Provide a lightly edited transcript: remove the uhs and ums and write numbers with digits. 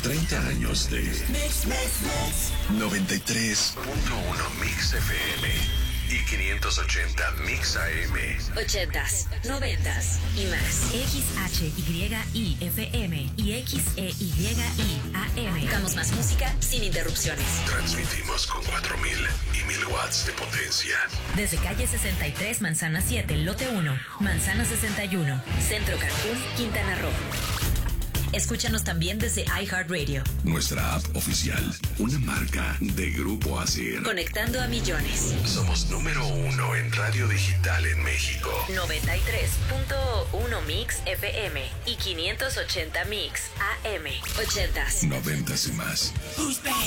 30 años de 93.1 Mix FM y 580 Mix AM. 80s, 90s y más. XHYIFM y XEYI AM. Damos más música sin interrupciones. Transmitimos con 4,000 y 1,000 watts de potencia. Desde calle 63, Manzana 7, lote 1, Manzana 61, Centro Cancún, Quintana Roo. Escúchanos también desde iHeartRadio. Nuestra app oficial, una marca de Grupo ASIR. Conectando a millones. Somos número 1 en radio digital en México. 93.1 Mix FM y 580 Mix AM. 80s. 90s y más.